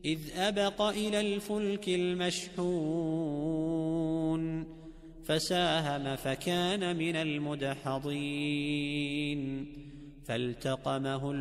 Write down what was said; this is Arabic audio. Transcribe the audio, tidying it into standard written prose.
إذ أبق إلى الفلك المشحون فساهم فكان من المدحضين فالتقمه